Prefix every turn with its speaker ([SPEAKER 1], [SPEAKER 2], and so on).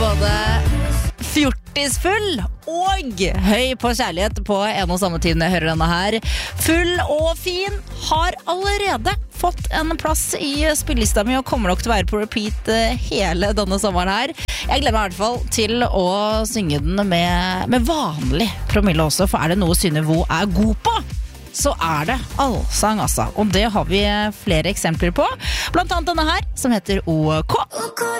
[SPEAKER 1] både fjortisfull og høy på kjærlighet på en og samme tid når jeg hører denne her. Full og fin har allerede fått en plass i spillelista mi og kommer nok til å være på repeat hele denne sommeren her. Jeg gleder meg i hvert fall til å synge den med vanlig promille også, for er det noe Synne Vo er god på, så er det allsang, altså. Og det har vi flere eksempler på. Blant annet denne her, som heter OK.